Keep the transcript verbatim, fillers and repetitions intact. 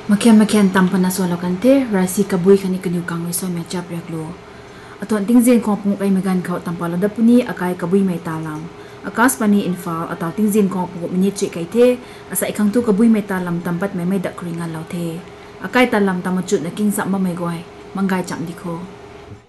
Makian makian tampana solo kante rasi kabui kani kanyu kangwe so me chap reklo aton tingzin ko pung kai megan kau tampalo da puni akai kabui mai talam akas pani infal ataw tingzin ko pung minit che kai the asa ikhang tu kabui mai talam tampat mai mai da kringa law the akai talam tamachut na king sa ma mai goi mangai cham dikho